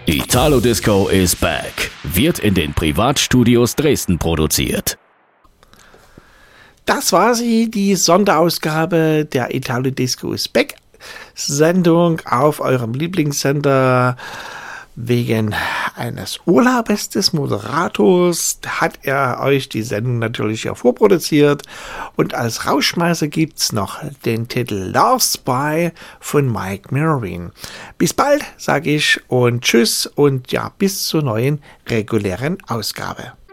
Italo Disco is back. Wird in den Privatstudios Dresden produziert. Das war sie, die Sonderausgabe der Italo Disco is back Sendung auf eurem Lieblingssender. Wegen eines Urlaubes des Moderators hat er euch die Sendung natürlich ja vorproduziert. Und als Rausschmeißer gibt's noch den Titel Love Spy von Mike Marine. Bis bald, sage ich, und tschüss und ja, bis zur neuen regulären Ausgabe.